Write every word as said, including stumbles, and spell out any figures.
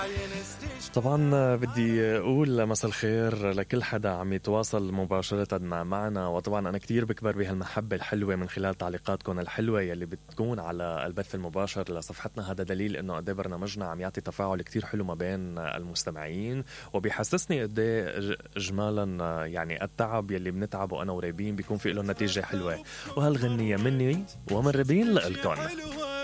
طبعا بدي أقول مساء الخير لكل حدا عم يتواصل مباشرة معنا، وطبعا أنا كتير بكبر بهالمحبة الحلوة من خلال تعليقاتكم الحلوة يلي بتكون على البث المباشر لصفحتنا. هذا دليل إنه قد برنامجنا عم يعطي تفاعل كتير حلو ما بين المستمعين، وبيحسسني قد إجمالا يعني التعب يلي بنتعبه أنا وريبين بيكون في له نتيجة حلوة. وهالغنية مني ومن ريبين لإلكم.